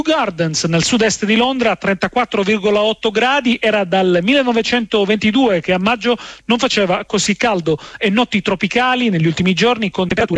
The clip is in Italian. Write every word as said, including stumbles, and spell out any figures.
Gardens nel sud-est di Londra a trentaquattro virgola otto gradi, era dal millenovecentoventidue che a maggio non faceva così caldo, e notti tropicali negli ultimi giorni con temperature